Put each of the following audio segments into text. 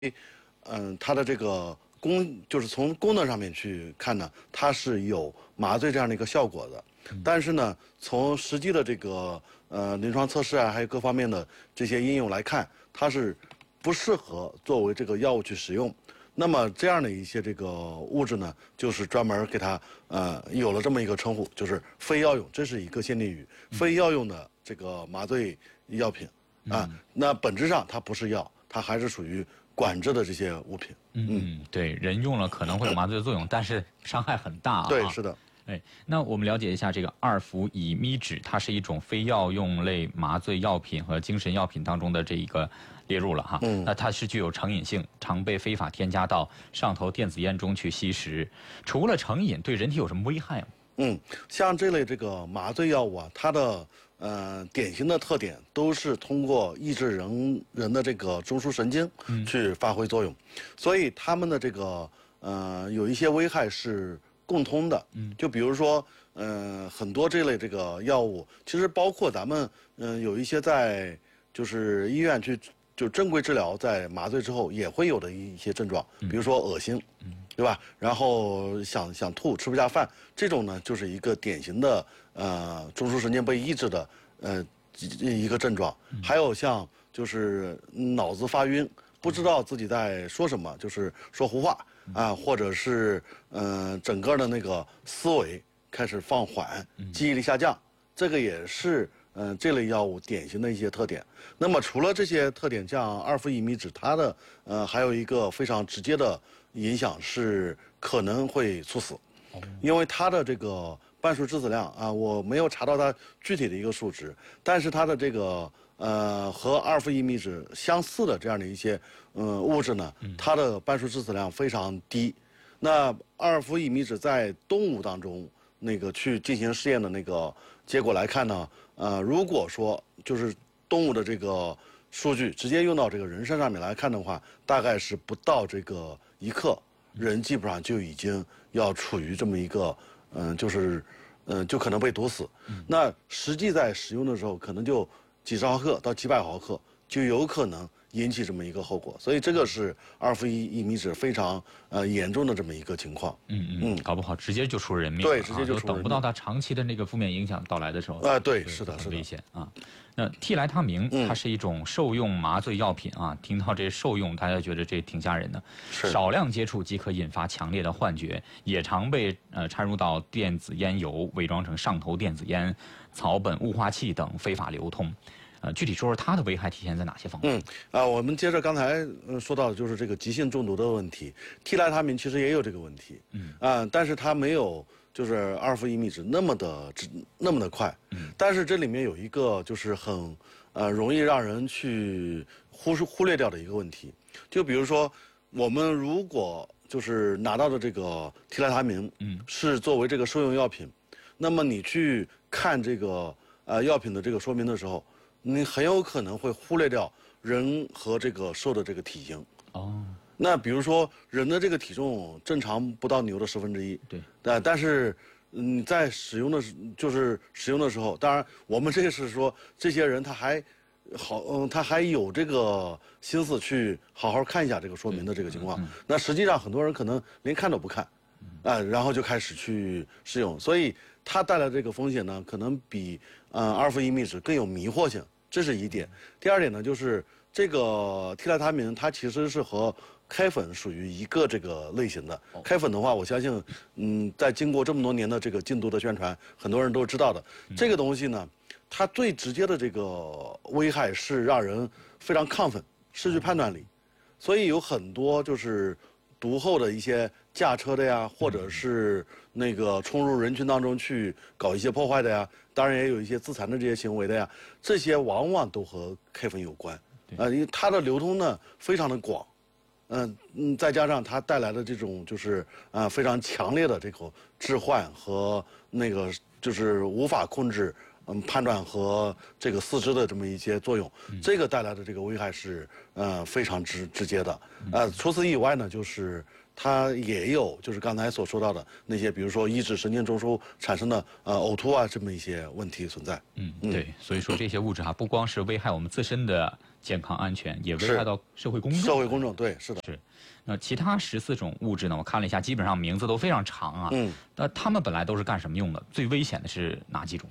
它的这个就是从功能上面去看呢，它是有麻醉这样的一个效果的。但是呢，从实际的这个临床测试啊，还有各方面的这些应用来看，它是不适合作为这个药物去使用。那么这样的一些这个物质呢，就是专门给它有了这么一个称呼，就是非药用，这是一个限定语，非药用的这个麻醉药品啊。那本质上它不是药，它还是属于管制的这些物品。 对，人用了可能会有麻醉的作用，但是伤害很大啊。 对，是的。 那我们了解一下这个二氟乙醚酯，它是一种非药用类麻醉药品和精神药品当中的这一个列入了哈。那它是具有成瘾性，常被非法添加到上头电子烟中去吸食。除了成瘾，对人体有什么危害吗？ 像这类这个麻醉药物啊，它的典型的特点都是通过抑制人的这个中枢神经去发挥作用，所以它们的这个有一些危害是共通的。就比如说很多这类这个药物，其实包括咱们有一些在就是医院去就正规治疗，在麻醉之后也会有的一些症状，比如说恶心。对吧？然后想吐，吃不下饭，这种呢就是一个典型的中枢神经被抑制的一个症状。还有像就是脑子发晕，不知道自己在说什么，就是说胡话啊，或者是整个的那个思维开始放缓，记忆力下降，这个也是这类药物典型的一些特点。那么除了这些特点，像二氟乙醚酯，它的还有一个非常直接的影响是可能会猝死，因为它的这个半数质子量啊，我没有查到它具体的一个数值，但是它的这个和二氟乙醚酯相似的这样的一些物质呢，它的半数质子量非常低。那二氟乙醚酯在动物当中那个去进行试验的那个结果来看呢，如果说就是动物的这个数据直接用到这个人身上面来看的话，大概是不到这个1克，人基本上就已经要处于这么一个就可能被毒死。那实际在使用的时候，可能就几十毫克到几百毫克，就有可能引起这么一个后果。所以这个是二氟乙醚酯非常严重的这么一个情况。 搞不好直接就出人命。 对，直接就出人命。 等不到它长期的那个负面影响到来的时候。 对，是的， 很危险啊。那替来他明，它是一种受用麻醉药品啊。听到这受用，大家觉得这挺吓人的。少量接触即可引发强烈的幻觉，也常被掺入到电子烟油，伪装成上头电子烟、草本雾化器等非法流通。具体说说它的危害体现在哪些方面？ 我们接着刚才说到的就是这个急性中毒的问题，替来他明其实也有这个问题，但是它没有就是二氟乙醚酯那么的快，但是这里面有一个就是很容易让人去忽略掉的一个问题，就比如说我们如果就是拿到的这个替来他明，是作为这个受用药品，那么你去看这个药品的这个说明的时候，你很有可能会忽略掉人和这个兽的这个体型。那比如说人的这个体重正常不到牛的1/10。对。但是你在使用的时候，当然我们这个是说这些人他还好，他还有这个心思去好好看一下这个说明的这个情况。那实际上很多人可能连看都不看，然后就开始去使用，所以它带来这个风险呢，可能比二氟乙醚酯更有迷惑性，这是一点。第二点呢，就是这个替来他明它其实是和开粉属于一个这个类型的。开粉的话，我相信在经过这么多年的这个禁毒的宣传，很多人都知道的。这个东西呢，它最直接的这个危害是让人非常亢奋，失去判断力，所以有很多就是毒后的一些驾车的呀，或者是那个冲入人群当中去搞一些破坏的呀，当然也有一些自残的这些行为的呀，这些往往都和开粉有关。因为它的流通呢非常的广，再加上它带来的这种就是非常强烈的这个致幻和那个就是无法控制判断和这个四肢的这么一些作用，这个带来的这个危害是非常直接的。除此以外呢，就是它也有就是刚才所说到的那些，比如说抑制神经中枢产生的呕吐啊这么一些问题存在。 对，所以说这些物质不光是危害我们自身的健康安全，也危害到社会公众。 社会公众，对，是的。 是。那其他14种物质呢？我看了一下，基本上名字都非常长啊。那它们本来都是干什么用的？最危险的是哪几种？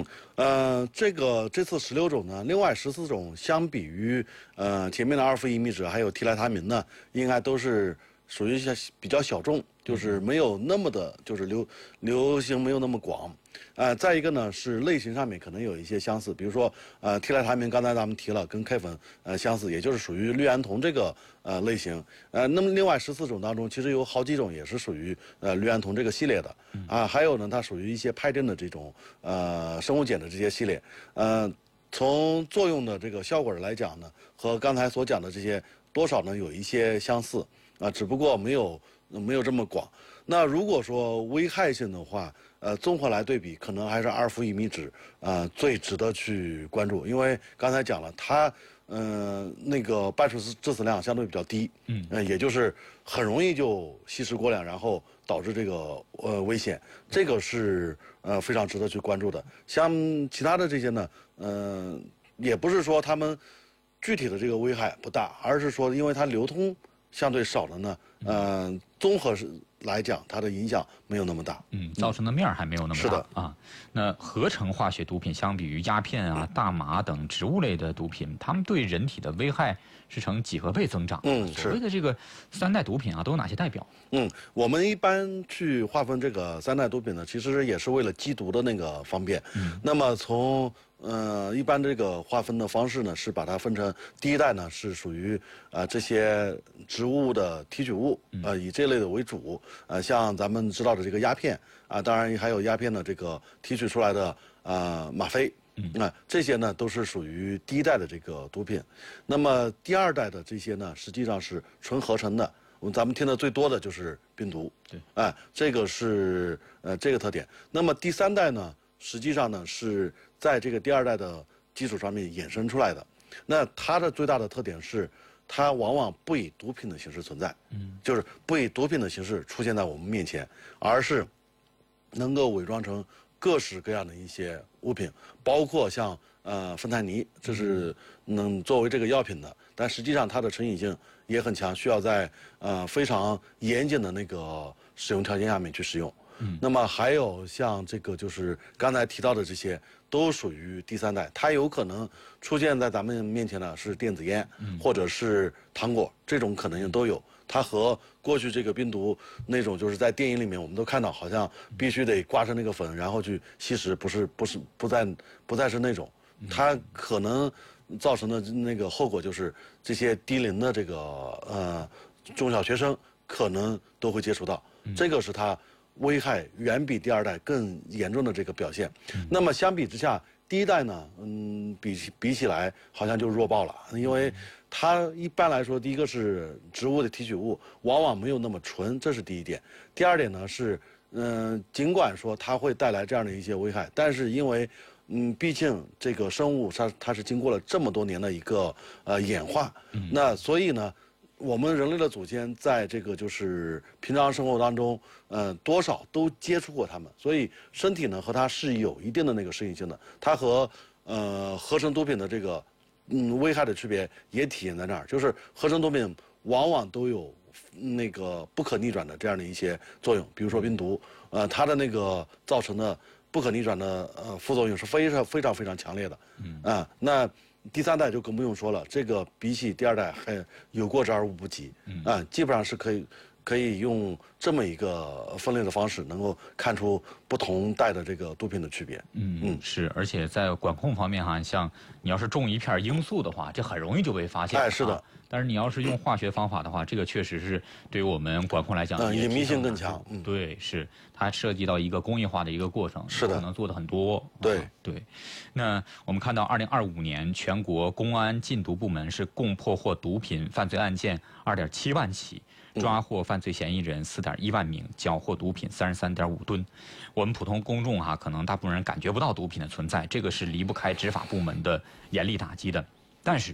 这次16种呢，另外14种相比于前面的阿尔夫伊米酯还有替来他明呢，应该都是属于比较小众，就是没有那么的，就是流行没有那么广。再一个呢是类型上面可能有一些相似，比如说替来他明刚才咱们提了跟 K 粉相似，也就是属于氯胺酮这个类型。那么另外14种当中，其实有好几种也是属于氯胺酮这个系列的还有呢它属于一些派定的这种生物碱的这些系列。从作用的这个效果来讲呢，和刚才所讲的这些多少呢有一些相似只不过没有这么广。那如果说危害性的话，综合来对比，可能还是阿尔夫伊米酯最值得去关注，因为刚才讲了，它那个半数致死量相对比较低，也就是很容易就吸食过量，然后导致这个危险，这个是非常值得去关注的。像其他的这些呢，也不是说他们具体的这个危害不大，而是说因为它流通相对少了呢，综合来讲，它的影响没有那么大。 造成的面还没有那么大。 是的啊。那合成化学毒品相比于鸦片大麻等植物类的毒品，它们对人体的危害是呈几何倍增长。所谓的这个3代毒品都有哪些代表？ 我们一般去划分这个3代毒品呢，其实也是为了缉毒的那个方便。那么从一般这个划分的方式呢，是把它分成第一代呢是属于这些植物的提取物，以这类的为主。像咱们知道的这个鸦片当然还有鸦片的这个提取出来的吗啡。这些呢都是属于第一代的这个毒品。那么第2代的这些呢，实际上是纯合成的。咱们听的最多的就是冰毒。对，这个是这个特点。那么第3代呢，实际上呢是在这个第2代的基础上面衍生出来的。那它的最大的特点是，它往往不以毒品的形式存在，就是不以毒品的形式出现在我们面前，而是能够伪装成各式各样的一些物品，包括像芬太尼，这是能作为这个药品的，但实际上它的成瘾性也很强，需要在非常严谨的那个使用条件下面去使用。那么还有像这个就是刚才提到的这些，都属于第3代，它有可能出现在咱们面前的是电子烟，或者是糖果，这种可能性都有。它和过去这个冰毒那种，就是在电影里面我们都看到，好像必须得刮成那个粉，然后去吸食，不再是那种。它可能造成的那个后果就是这些低龄的这个中小学生可能都会接触到，这个是它危害远比第2代更严重的这个表现。那么相比之下，第1代呢，比起来好像就弱爆了，因为它一般来说，第一个是植物的提取物，往往没有那么纯，这是第一点。第2点呢是，尽管说它会带来这样的一些危害，但是因为毕竟这个生物它是经过了这么多年的一个演化，那所以呢，我们人类的祖先在这个就是平常生活当中，多少都接触过它们，所以身体呢和它是有一定的那个适应性的。它和合成毒品的这个危害的区别也体现在那儿，就是合成毒品往往都有那个不可逆转的这样的一些作用，比如说冰毒，它的那个造成的不可逆转的副作用是非常强烈的。那第3代就更不用说了，这个比起第2代还有过之而无不及。基本上是可以用这么一个分类的方式，能够看出不同代的这个毒品的区别。 是，而且在管控方面像你要是种一片罂粟的话，这很容易就被发现。 是的。 但是你要是用化学方法的话，这个确实是对于我们管控来讲， 隐秘性更强。 对，是它涉及到一个工业化的一个过程， 是的， 可能做的很多。 对。 那我们看到2025年全国公安禁毒部门是共破获毒品犯罪案件2.7万起。抓获犯罪嫌疑人4.1万名，缴获毒品33.5吨。我们普通公众可能大部分人感觉不到毒品的存在，这个是离不开执法部门的严厉打击的。但是，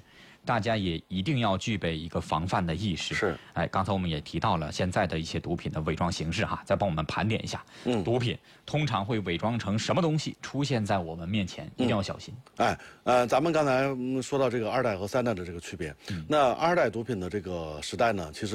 大家也一定要具备一个防范的意识。 是， 哎，刚才我们也提到了现在的一些毒品的伪装形式哈，再帮我们盘点一下。毒品通常会伪装成什么东西出现在我们面前，一定要小心。 咱们刚才说到这个2代和3代的这个区别，那2代毒品的这个时代呢，其实